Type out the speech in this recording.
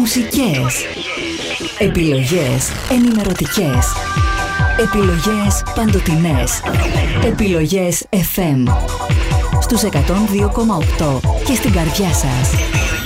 Μουσικές. Επιλογές ενημερωτικές. Επιλογές παντοτινές. Επιλογές FM. Στους 102,8 και στην καρδιά σας.